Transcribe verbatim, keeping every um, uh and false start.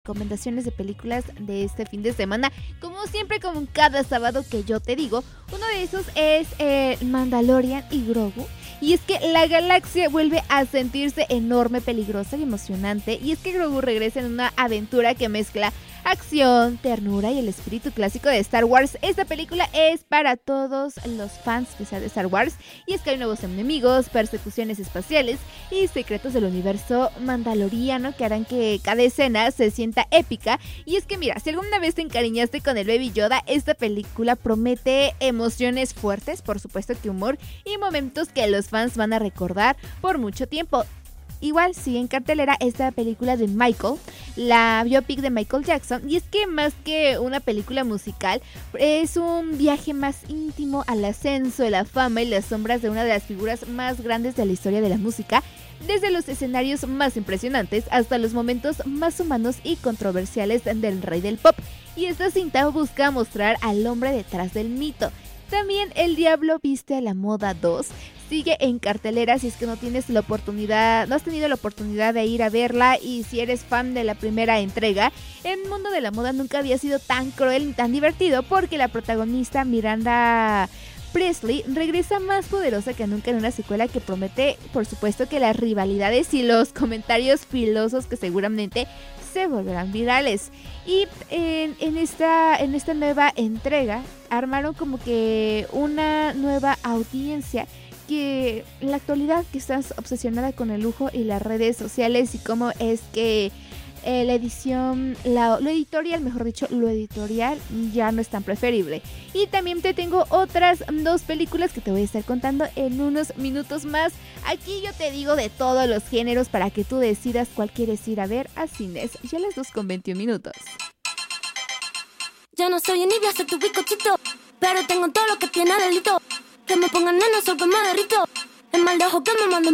Recomendaciones de películas de este fin de semana, como siempre, como cada sábado que yo te digo. Uno de esos es eh, Mandalorian y Grogu. Y es que la galaxia vuelve a sentirse enorme, peligrosa y emocionante. Y es que Grogu regresa en una aventura que mezcla acción, ternura y el espíritu clásico de Star Wars. Esta película es para todos los fans que sea de Star Wars. Y es que hay nuevos enemigos, persecuciones espaciales y secretos del universo mandaloriano que harán que cada escena se sienta épica. Y es que mira, si alguna vez te encariñaste con el Baby Yoda, esta película promete emociones fuertes, por supuesto que humor y momentos que los fans van a recordar por mucho tiempo. Igual sigue en cartelera esta película de Michael, la biopic de Michael Jackson, y es que más que una película musical, es un viaje más íntimo al ascenso, la fama y las sombras de una de las figuras más grandes de la historia de la música, desde los escenarios más impresionantes hasta los momentos más humanos y controversiales del rey del pop. Y esta cinta busca mostrar al hombre detrás del mito. También El Diablo Viste a la Moda dos sigue en cartelera si es que no tienes la oportunidad, no has tenido la oportunidad de ir a verla, y si eres fan de la primera entrega, el mundo de la moda nunca había sido tan cruel ni tan divertido, porque la protagonista Miranda Priestly regresa más poderosa que nunca en una secuela que promete, por supuesto, que las rivalidades y los comentarios filosos que seguramente se volverán virales. Y en, en, esta, en esta nueva entrega armaron como que una nueva audiencia que en la actualidad que estás obsesionada con el lujo y las redes sociales, y cómo es que eh, la edición, la, lo editorial, mejor dicho, lo editorial ya no es tan preferible. Y también te tengo otras dos películas que te voy a estar contando en unos minutos más. Aquí yo te digo de todos los géneros para que tú decidas cuál quieres ir a ver a cines. Ya las dos con veintiún minutos. Yo no soy envidia, soy tu bizcochito, pero tengo todo lo que tiene delito. Que me pongan nenas o que me derrito. El mal de ojo que me mando